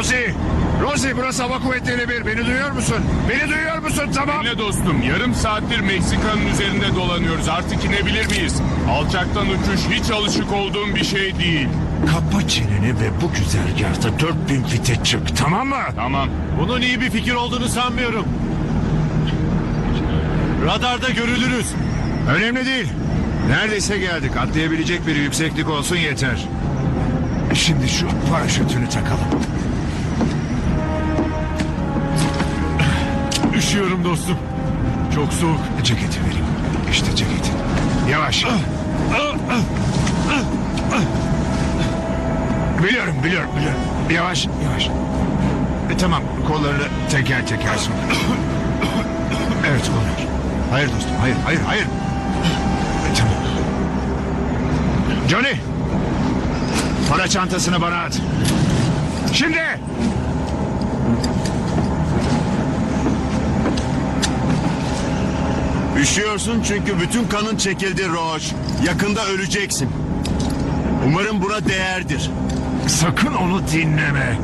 Rosie! Rosie, burası Hava Kuvvetleri 1. Beni duyuyor musun? Beni duyuyor musun? Tamam. Ne dostum, yarım saattir Meksika'nın üzerinde dolanıyoruz. Artık inebilir miyiz? Alçaktan uçuş hiç alışık olduğum bir şey değil. Kapa çeneni ve bu güzergahta 4000 fite çık, tamam mı? Tamam. Bunun iyi bir fikir olduğunu sanmıyorum. Radarda görülürüz. Önemli değil. Neredeyse geldik. Atlayabilecek bir yükseklik olsun yeter. Şimdi şu paraşütünü takalım. Üşüyorum dostum. Çok soğuk. Ceketi vereyim. İşte ceketin. Yavaş. Biliyorum. Yavaş. Tamam, kollarını teker teker sok. Evet, kollar. Hayır dostum, hayır. Tamam. Johnny! Para çantasını bana at. Şimdi! Üşüyorsun çünkü bütün kanın çekildi Roş. Yakında öleceksin. Umarım buna değerdir. Sakın onu dinleme.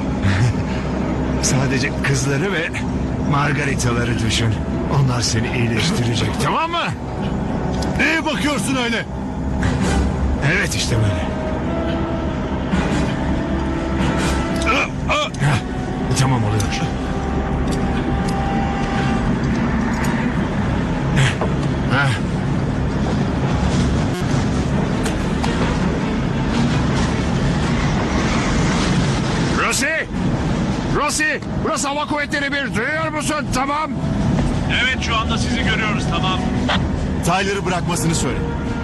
Sadece kızları ve Margaritaları düşün. Onlar seni iyileştirecek, tamam mı? Neye bakıyorsun öyle? Evet, işte böyle. Heh, tamam oluyor. Heh. Rosie, burası Hava Kuvvetleri 1. Duyuyor musun? Tamam. Evet, şu anda sizi görüyoruz, tamam. Tyler'ı bırakmasını söyle.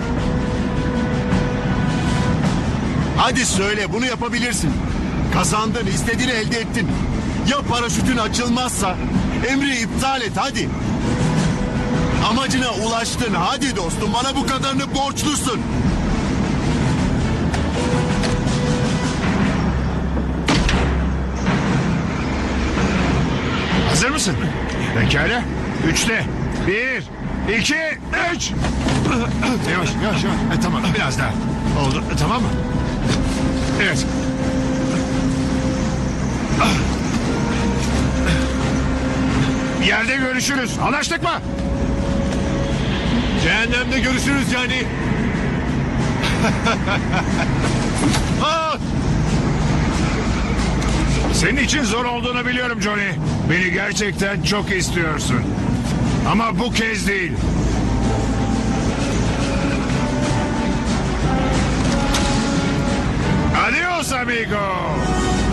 Hadi söyle, bunu yapabilirsin. Kazandın, istediğini elde ettin. Ya paraşütün açılmazsa emri iptal et, hadi. Amacına ulaştın, hadi dostum, bana bu kadarını borçlusun. Hazır mısın? Pekala. 3'te. 1, 2, 3. Yavaş. Tamam, biraz daha. Oldu, tamam mı? Evet. Yerde görüşürüz. Anlaştık mı? Cehennemde görüşürüz yani. Senin için zor olduğunu biliyorum Johnny. Beni gerçekten çok istiyorsun. Ama bu kez değil. Adios amigo.